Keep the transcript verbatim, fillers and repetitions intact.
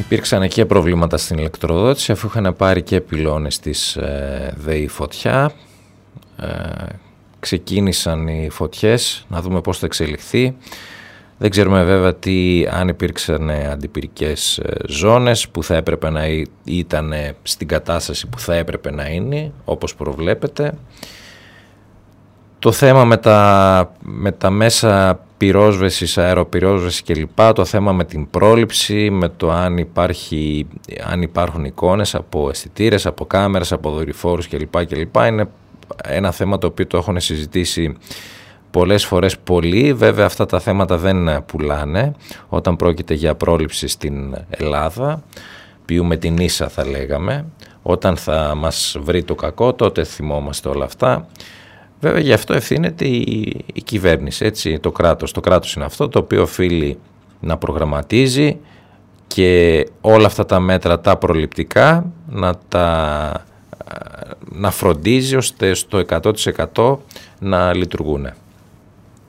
Υπήρξαν και προβλήματα στην ηλεκτροδότηση, αφού είχαν πάρει και πυλώνες της ε, ΔΕΗ φωτιά. Ε, ξεκίνησαν οι φωτιές, να δούμε πώς θα εξελιχθεί. Δεν ξέρουμε βέβαια τι, αν υπήρξαν αντιπυρικές ζώνες που θα έπρεπε να ήταν στην κατάσταση που θα έπρεπε να είναι, όπως προβλέπετε. Το θέμα με τα, με τα μέσα πυρόσβεσης, αεροπυρόσβεσης κλπ, το θέμα με την πρόληψη, με το αν, υπάρχει, αν υπάρχουν εικόνες από αισθητήρες, από κάμερες, από δορυφόρους κλπ, κλπ, είναι ένα θέμα το οποίο το έχουν συζητήσει πολλές φορές πολλοί. Βέβαια αυτά τα θέματα δεν πουλάνε όταν πρόκειται για πρόληψη στην Ελλάδα. Πιούμε την ίσα, θα λέγαμε. Όταν θα μας βρει το κακό, τότε θυμόμαστε όλα αυτά. Βέβαια γι' αυτό ευθύνεται η, η κυβέρνηση, έτσι, το κράτος. Το κράτος είναι αυτό το οποίο οφείλει να προγραμματίζει και όλα αυτά τα μέτρα τα προληπτικά να τα να φροντίζει ώστε στο εκατό τοις εκατό να λειτουργούν.